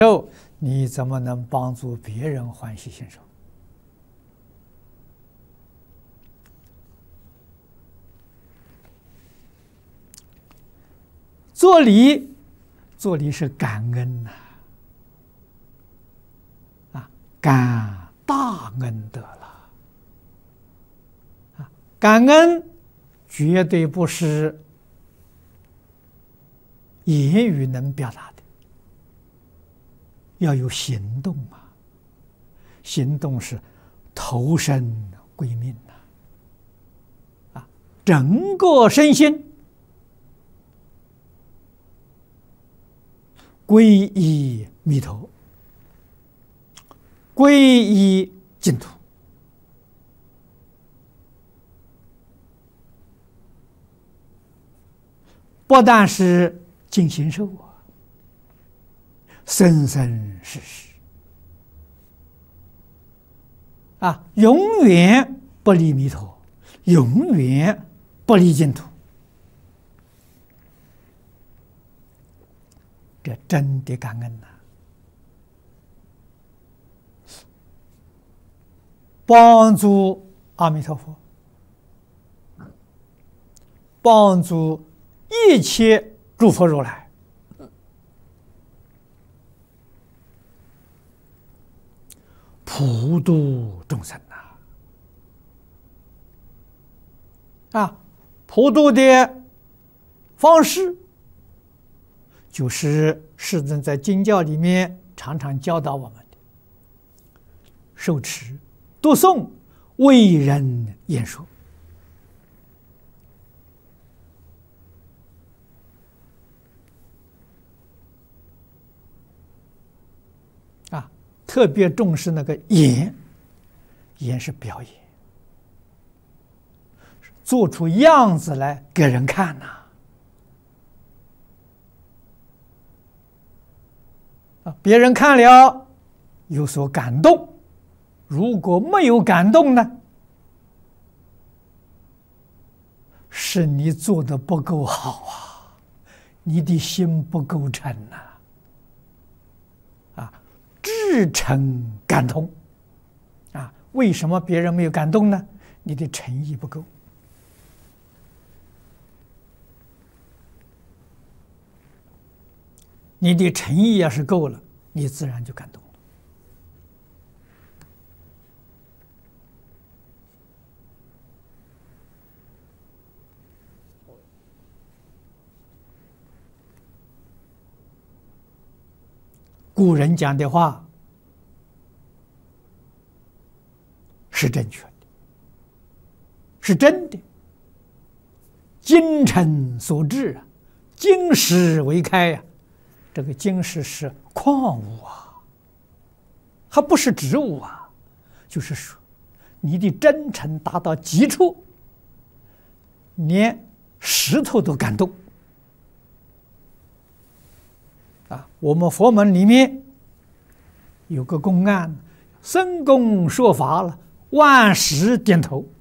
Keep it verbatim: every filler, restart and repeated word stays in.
受，你怎么能帮助别人欢喜心受？做礼，做礼是感恩呐、啊，啊，感大恩德了，啊，感恩绝对不是言语能表达的，要有行动啊，行动是投身归命呐，啊，整个身心皈依弥陀，皈依净土，不但是尽形受啊，生生世世啊，永远不离弥陀，永远不离净土。这真的感恩呐、啊！帮助阿弥陀佛，帮助一切诸佛如来，普度众生呐！啊，普度的方式，就是世尊在经教里面常常教导我们的：受持、读诵、为人演说。啊，特别重视那个演，演是表演，做出样子来给人看呐、啊。啊，别人看了有所感动，如果没有感动呢，是你做的不够好啊，你的心不够诚呐，啊，至诚感通，啊，为什么别人没有感动呢？你的诚意不够。你的诚意要是够了，你自然就感动了。古人讲的话是正确的，是真的。精诚所至啊，金石为开呀、啊。这个金石是矿物啊，它不是植物啊，就是说，你的真诚达到极处，连石头都感动。啊，我们佛门里面有个公案，僧公说法了，万石点头。